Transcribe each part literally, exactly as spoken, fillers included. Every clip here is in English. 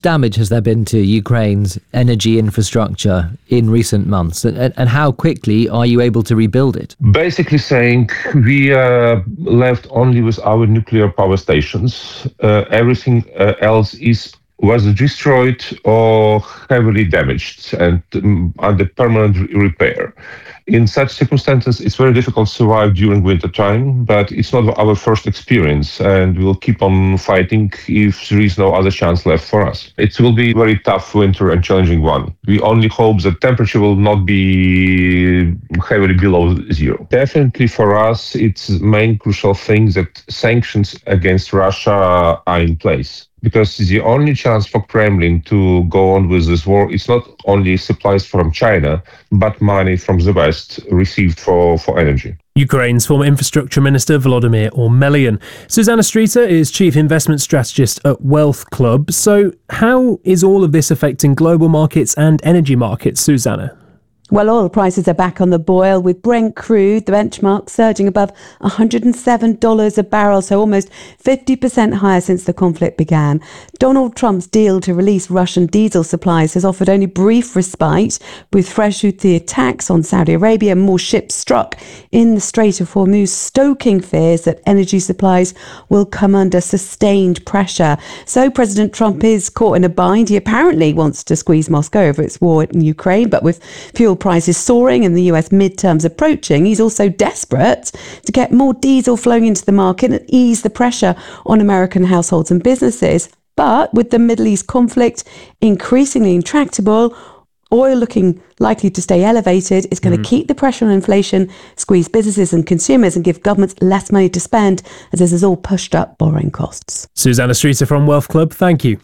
damage has there been to Ukraine's energy infrastructure in recent months, and, and how quickly are you able to rebuild it? Basically saying we are left only with our nuclear power stations. Uh, everything uh, else is was destroyed or heavily damaged and um, under permanent re- repair. In such circumstances, it's very difficult to survive during winter time, but it's not our first experience, and we'll keep on fighting if there is no other chance left for us. It will be a very tough winter and challenging one. We only hope that temperature will not be heavily below zero. Definitely for us, it's the main crucial thing that sanctions against Russia are in place. Because the only chance for Kremlin to go on with this war is not only supplies from China, but money from the West received for, for energy. Ukraine's former infrastructure minister Volodymyr Ormelyan. Susanna Streeter is chief investment strategist at Wealth Club. So how is all of this affecting global markets and energy markets, Susanna? Well, oil prices are back on the boil, with Brent crude, the benchmark, surging above one hundred seven dollars a barrel, so almost fifty percent higher since the conflict began. Donald Trump's deal to release Russian diesel supplies has offered only brief respite, with fresh Houthi attacks on Saudi Arabia and more ships struck in the Strait of Hormuz, stoking fears that energy supplies will come under sustained pressure. So President Trump is caught in a bind. He apparently wants to squeeze Moscow over its war in Ukraine, but with fuel prices soaring and the U S midterms approaching, he's also desperate to get more diesel flowing into the market and ease the pressure on American households and businesses. But with the Middle East conflict increasingly intractable, oil looking likely to stay elevated, is going mm. to keep the pressure on inflation, squeeze businesses and consumers, and give governments less money to spend, as this has all pushed up borrowing costs. Susanna Streeter from Wealth Club, thank you.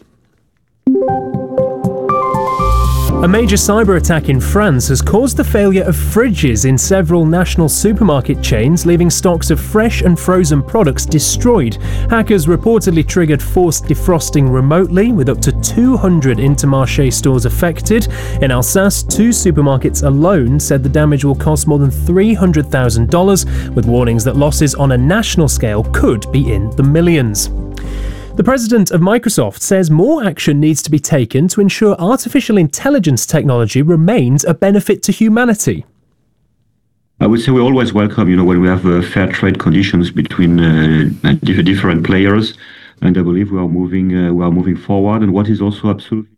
A major cyber attack in France has caused the failure of fridges in several national supermarket chains, leaving stocks of fresh and frozen products destroyed. Hackers reportedly triggered forced defrosting remotely, with up to two hundred Intermarché stores affected. In Alsace, two supermarkets alone said the damage will cost more than three hundred thousand dollars, with warnings that losses on a national scale could be in the millions. The president of Microsoft says more action needs to be taken to ensure artificial intelligence technology remains a benefit to humanity. I would say we always welcome, you know, when we have uh, fair trade conditions between uh, different players, and I believe we are moving, uh, we are moving forward. And what is also absolutely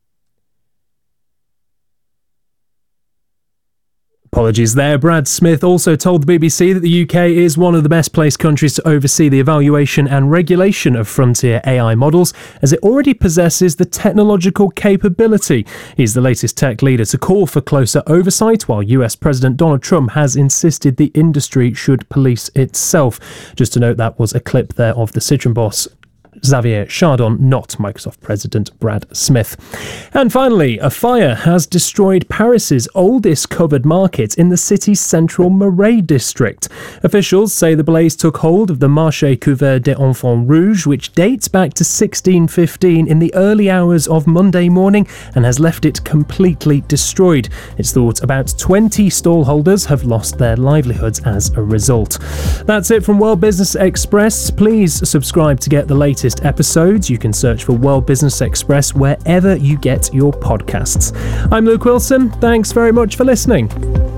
Apologies there. Brad Smith also told the B B C that the U K is one of the best placed countries to oversee the evaluation and regulation of frontier A I models, as it already possesses the technological capability. He's the latest tech leader to call for closer oversight, while U S President Donald Trump has insisted the industry should police itself. Just to note, that was a clip there of the Citroën boss Xavier Chardon, not Microsoft President Brad Smith. And finally, a fire has destroyed Paris's oldest covered market in the city's central Marais district. Officials say the blaze took hold of the Marché Couvert des Enfants Rouges, which dates back to sixteen fifteen, in the early hours of Monday morning, and has left it completely destroyed. It's thought about twenty stallholders have lost their livelihoods as a result. That's it from World Business Express. Please subscribe to get the latest episodes. You can search for World Business Express wherever you get your podcasts. I'm Luke Wilson. Thanks very much for listening.